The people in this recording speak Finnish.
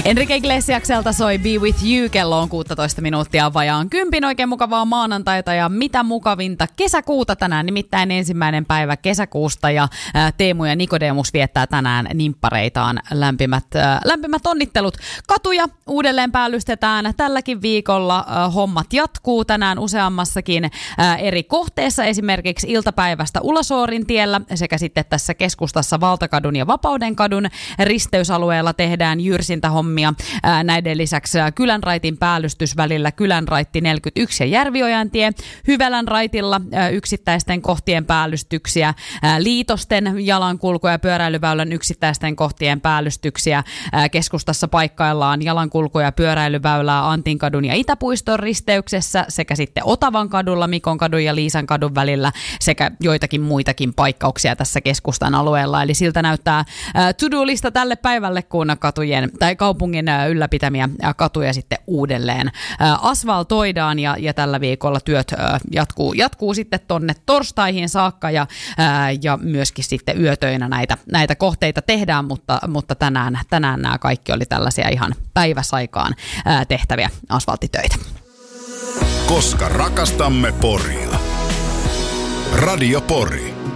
Enrique Iglesiakselta soi Be With You, kello on 16 minuuttia vajaan 10. Oikein mukavaa maanantaita ja mitä mukavinta kesäkuuta tänään, nimittäin ensimmäinen päivä kesäkuusta ja Teemu ja Nikodemus viettää tänään nimppareitaan. Lämpimät onnittelut. Katuja uudelleen päällystetään tälläkin viikolla. Hommat jatkuu tänään useammassakin eri kohteessa, esimerkiksi iltapäivästä Ulasoorin tiellä sekä sitten tässä keskustassa Valtakadun ja Vapaudenkadun risteysalueella tehdään jyrsintähommia. Näiden lisäksi Kylänraitin päällystys välillä Kylänraitti 41 ja Järviojantie. Hyvälän raitilla yksittäisten kohtien päällystyksiä. Liitosten jalankulku- ja pyöräilyväylän yksittäisten kohtien päällystyksiä. Keskustassa paikkaillaan jalankulku- ja pyöräilyväylää Antinkadun ja Itäpuiston risteyksessä sekä sitten Otavan kadulla Mikonkadun ja Liisan kadun välillä sekä joitakin muitakin paikkauksia tässä keskustan alueella. Eli siltä näyttää to-do-lista tälle päivälle, kun kaupungin ylläpitämiä katuja sitten uudelleen asfaltoidaan ja tällä viikolla työt jatkuu sitten tonne torstaihin saakka ja myöskin sitten yötöinä näitä kohteita tehdään, mutta tänään nämä kaikki oli tällaisia ihan päiväsaikaan tehtäviä asfalttitöitä. Koska rakastamme Poria. Radio Pori.